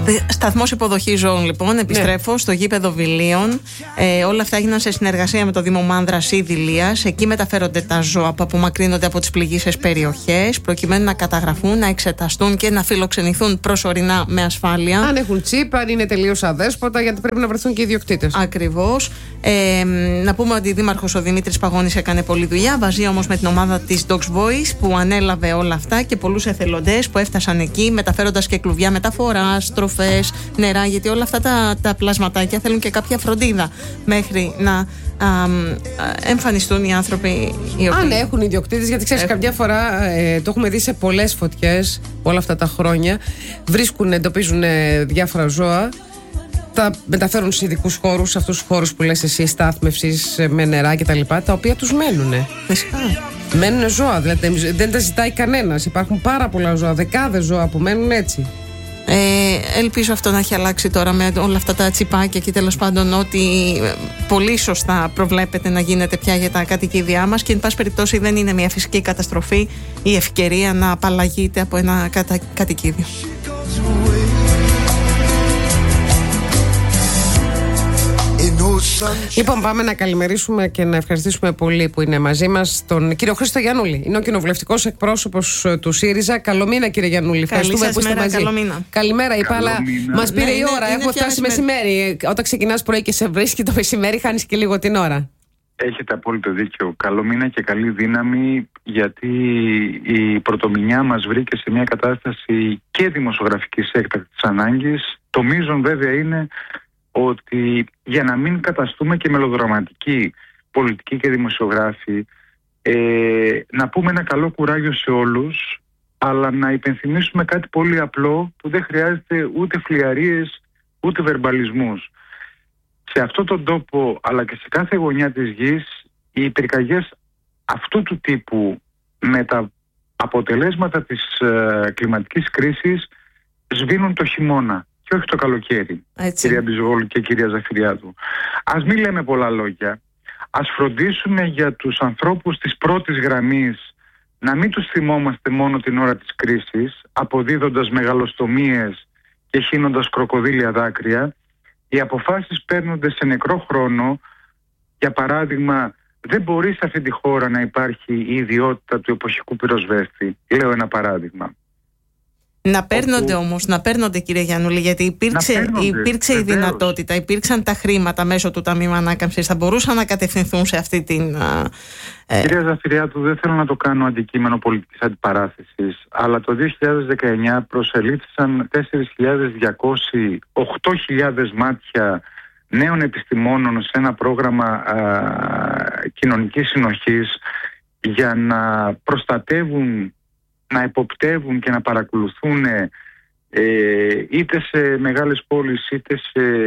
Σταθμός υποδοχής ζώων, λοιπόν. Επιστρέφω στο γήπεδο Βιλίων. Όλα αυτά έγιναν σε συνεργασία με το Δήμο Μάνδρας ή Δηλίας. Εκεί μεταφέρονται τα ζώα που απομακρύνονται από τις πληγείσες περιοχές, προκειμένου να καταγραφούν, να εξεταστούν και να φιλοξενηθούν προσωρινά με ασφάλεια. Αν έχουν τσίπ, αν είναι τελείως αδέσποτα, γιατί πρέπει να βρεθούν και οι ιδιοκτήτες. Ακριβώς. Να πούμε ότι ο Δήμαρχος ο Δημήτρης Παγώνης έκανε πολλή δουλειά. Βαζεί όμως με την ομάδα της Dogs Voice που ανέλαβε όλα αυτά και πολλούς εθελοντές που έφτασαν εκεί, μεταφέροντας και κλουβιά μεταφοράς, τροφές, νερά, γιατί όλα αυτά τα πλασματάκια θέλουν και κάποια φροντίδα μέχρι να εμφανιστούν οι άνθρωποι οι οποίοι... Αν έχουν ιδιοκτήτες, γιατί ξέρεις, κάποια φορά το έχουμε δει σε πολλές φωτιές όλα αυτά τα χρόνια. Βρίσκουν, εντοπίζουν διάφορα ζώα, τα μεταφέρουν σε ειδικούς χώρους, σε αυτούς τους χώρους που λες εσύ, στάθμευσης με νερά κτλ., τα οποία τους μένουνε. Φυσικά. Μένουν ζώα, δηλαδή δεν τα ζητάει κανένας. Υπάρχουν πάρα πολλά ζώα, δεκάδες ζώα που μένουν έτσι. Ελπίζω αυτό να έχει αλλάξει τώρα με όλα αυτά τα τσιπάκια και τέλος πάντων ότι πολύ σωστά προβλέπεται να γίνεται πια για τα κατοικίδια μας και εν πάση περιπτώσει δεν είναι μια φυσική καταστροφή η ευκαιρία να απαλλαγείται από ένα κατοικίδιο. Λοιπόν, πάμε να καλημερίσουμε και να ευχαριστήσουμε πολύ που είναι μαζί μας τον κύριο Χρήστο Γιαννούλη. Είναι ο κοινοβουλευτικός εκπρόσωπος του ΣΥΡΙΖΑ. Καλό μήνα, κύριε Γιαννούλη. Ευχαριστούμε που είστε μαζί. Καλημέρα, είπα, αλλά μας πήρε η ώρα. Έχουμε φτάσει μεσημέρι. Όταν ξεκινάς πρωί και σε βρίσκει το μεσημέρι, χάνεις και λίγο την ώρα. Έχετε απόλυτο δίκιο. Καλό μήνα και καλή δύναμη, γιατί η πρωτομηνιά μας βρήκε σε μια κατάσταση και δημοσιογραφικής έκτακτης ανάγκης. Το μείζον βέβαια είναι ότι για να μην καταστούμε και μελοδραματικοί πολιτικοί και δημοσιογράφοι, να πούμε ένα καλό κουράγιο σε όλους, αλλά να υπενθυμίσουμε κάτι πολύ απλό που δεν χρειάζεται ούτε φλιαρίες ούτε βερμπαλισμούς. Σε αυτόν τον τόπο, αλλά και σε κάθε γωνιά της γης, οι πυρκαγιές αυτού του τύπου με τα αποτελέσματα της κλιματικής κρίσης σβήνουν το χειμώνα και όχι το καλοκαίρι. Έτσι. Κυρία Μπιζογόλου και κυρία Ζαφυριάδου. Ας μην λέμε πολλά λόγια. Ας φροντίσουμε για τους ανθρώπους της πρώτης γραμμής να μην τους θυμόμαστε μόνο την ώρα της κρίσης, αποδίδοντας μεγαλοστομίες και χύνοντας κροκοδίλια δάκρυα. Οι αποφάσεις παίρνονται σε νεκρό χρόνο. Για παράδειγμα, δεν μπορεί σε αυτή τη χώρα να υπάρχει η ιδιότητα του εποχικού πυροσβέστη. Λέω ένα παράδειγμα. Να παίρνονται όμως, να παίρνονται, κύριε Γιαννούλη, γιατί υπήρξε η δυνατότητα, υπήρξαν τα χρήματα μέσω του Ταμείου Ανάκαμψης, θα μπορούσαν να κατευθυνθούν σε αυτή την... Κυρία Ζαφυριάδου, δεν θέλω να το κάνω αντικείμενο πολιτικής αντιπαράθεσης, αλλά το 2019 προσελήφθησαν 4.200, 8.000 μάτια νέων επιστημόνων σε ένα πρόγραμμα κοινωνικής συνοχής για να προστατεύουν, να εποπτεύουν και να παρακολουθούν είτε σε μεγάλες πόλεις είτε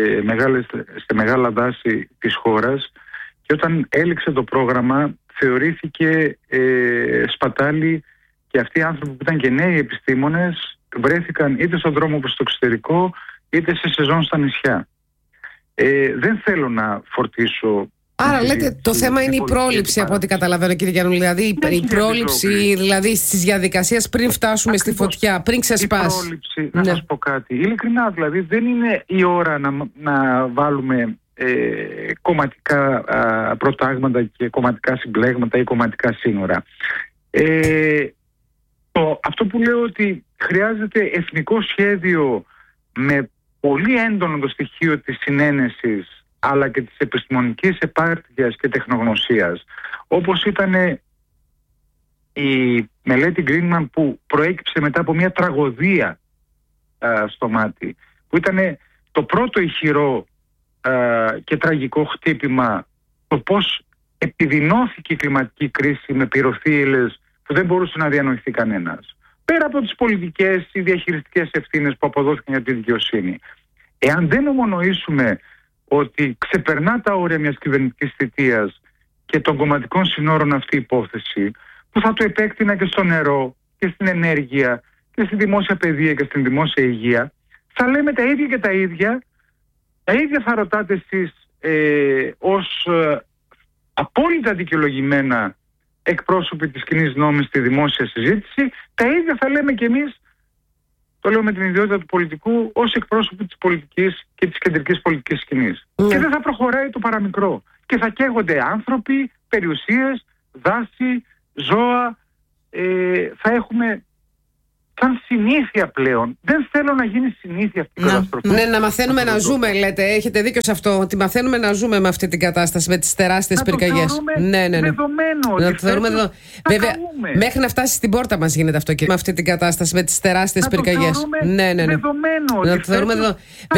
σε μεγάλα δάση της χώρας, και όταν έληξε το πρόγραμμα θεωρήθηκε σπατάλη και αυτοί οι άνθρωποι που ήταν και νέοι επιστήμονες βρέθηκαν είτε στον δρόμο προς το εξωτερικό είτε σε σεζόν στα νησιά. Δεν θέλω να φορτίσω. Άρα λέτε το θέμα είναι η πρόληψη, από ό,τι καταλαβαίνω, κύριε Γιαννούλη. Δηλαδή η πρόληψη, δηλαδή στις διαδικασίες πριν φτάσουμε στη φωτιά, πριν ξεσπάσει. Η πρόληψη, να σας πω κάτι. Ειλικρινά, δηλαδή δεν είναι η ώρα να βάλουμε κομματικά προτάγματα και κομματικά συμπλέγματα ή κομματικά σύνορα. Αυτό που λέω ότι χρειάζεται εθνικό σχέδιο με πολύ έντονο το στοιχείο της συνένεσης, αλλά και της επιστημονικής επάρκειας και τεχνογνωσίας, όπως ήταν η μελέτη Greenman που προέκυψε μετά από μια τραγωδία στο Μάτι, που ήταν το πρώτο ηχηρό και τραγικό χτύπημα το πώς επιδεινώθηκε η κλιματική κρίση με πυροθύελλες που δεν μπορούσε να διανοηθεί κανένας. Πέρα από τις πολιτικές ή διαχειριστικές ευθύνες που αποδόθηκαν για τη δικαιοσύνη. Εάν δεν ομονοήσουμε ότι ξεπερνά τα όρια μιας κυβερνητικής θητείας και των κομματικών συνόρων αυτή η υπόθεση, που θα το επέκτηνα και στο νερό και στην ενέργεια και στη δημόσια παιδεία και στην δημόσια υγεία, θα λέμε τα ίδια και τα ίδια θα ρωτάτε εσείς ως απόλυτα δικαιολογημένα εκπρόσωποι της κοινής νόμης στη δημόσια συζήτηση, τα ίδια θα λέμε κι εμείς το λέω με την ιδιότητα του πολιτικού, ως εκπρόσωποι της πολιτικής και της κεντρικής πολιτικής σκηνής. Και δεν θα προχωράει το παραμικρό. Και θα καίγονται άνθρωποι, περιουσίες, δάση, ζώα. Θα έχουμε σαν συνήθεια πλέον. Δεν θέλω να γίνει συνήθεια αυτή η καταστροφή. Ναι, να μαθαίνουμε να ζούμε, λέτε. Έχετε δίκιο σε αυτό. Ότι μαθαίνουμε να ζούμε με αυτή την κατάσταση, με τις τεράστιες πυρκαγιές. Ναι. Δεδομένο. Να το θεωρούμε δεδομένο. Βέβαια, μέχρι να φτάσει στην πόρτα μας γίνεται αυτό και με αυτή την κατάσταση, με τις τεράστιες πυρκαγιές. Ναι. Δεδομένο. Να το θεωρούμε δεδομένο.